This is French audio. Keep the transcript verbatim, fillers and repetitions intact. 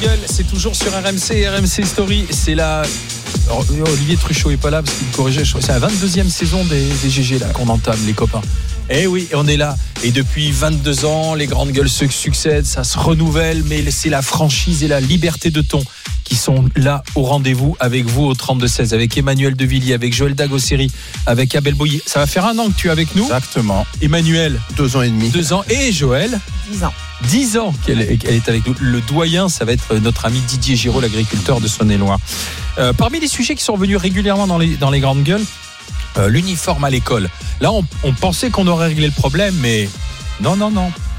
Gueule, c'est toujours sur R M C, R M C Story. C'est la... Alors, Olivier Truchot est pas là parce qu'il me corrigeait. C'est la vingt-deuxième saison des, des G G là qu'on entame, les copains. Eh oui, on est là. Et depuis vingt-deux ans, les grandes gueules se succèdent, ça se renouvelle, mais c'est la franchise et la liberté de ton qui sont là au rendez-vous avec vous au trente-deux seize, avec Emmanuel Devilliers, avec Joël Dagosseri, avec Abel Boyer. Ça va faire un an que tu es avec nous. Exactement. Emmanuel. Deux ans et demi. Deux ans. Et Joël. Dix ans. Dix ans qu'elle est, qu'elle est avec nous. Le doyen, ça va être notre ami Didier Giraud, l'agriculteur de Saône-et-Loire. Euh, parmi les sujets qui sont revenus régulièrement dans les, dans les grandes gueules, euh, l'uniforme à l'école. Là, on, on pensait qu'on aurait réglé le problème, mais non, non, non.